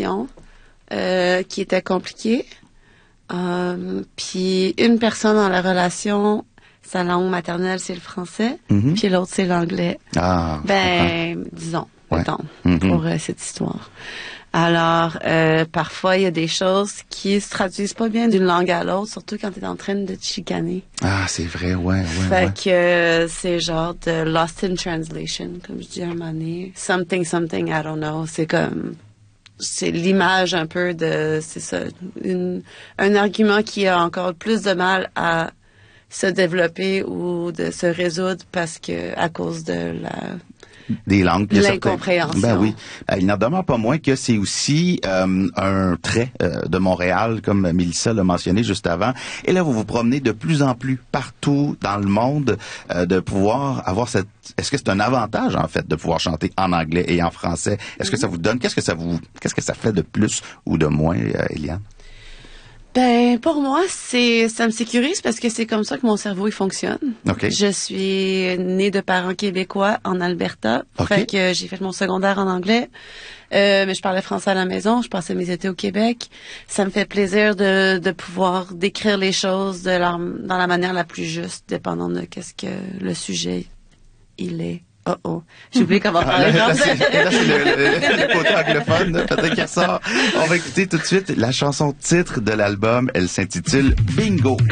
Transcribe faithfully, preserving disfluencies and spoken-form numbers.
relation euh, qui était compliquée. Euh, puis une personne dans la relation, sa langue maternelle, c'est le français, mm-hmm. puis l'autre, c'est l'anglais. Ah, ben, disons, ouais. mettons, mm-hmm. pour euh, cette histoire. Alors, euh, parfois, il y a des choses qui se traduisent pas bien d'une langue à l'autre, surtout quand tu es en train de te chicaner. Ah, c'est vrai, ouais, ouais, Fait ouais. que euh, c'est genre de lost in translation, comme je dis à un moment donné. Something, something, I don't know. C'est comme... C'est l'image un peu de... C'est ça, une, un argument qui a encore plus de mal à se développer ou de se résoudre parce que à cause de la... des langues. L'incompréhension. Ben oui. Ben, il n'en demeure pas moins que c'est aussi euh, un trait euh, de Montréal, comme Mélissa l'a mentionné juste avant. Et là, vous vous promenez de plus en plus partout dans le monde, euh, de pouvoir avoir cette... Est-ce que c'est un avantage, en fait, de pouvoir chanter en anglais et en français? Est-ce mm-hmm. que ça vous donne... Qu'est-ce que ça vous... Qu'est-ce que ça fait de plus ou de moins, euh, Éliane? Ben, pour moi, c'est, ça me sécurise parce que c'est comme ça que mon cerveau, il fonctionne. Okay. Je suis née de parents québécois en Alberta. Okay. Fait que j'ai fait mon secondaire en anglais. Euh, mais je parlais français à la maison. Je passais mes étés au Québec. Ça me fait plaisir de, de pouvoir décrire les choses de la, dans la manière la plus juste, dépendant de qu'est-ce que le sujet, il est. Oh oh, j'ai oublié comment parler français. Là, c'est le, le, le côté anglophone, peut-être qu'il ressort. On va écouter tout de suite la chanson titre de l'album. Elle s'intitule Bingo.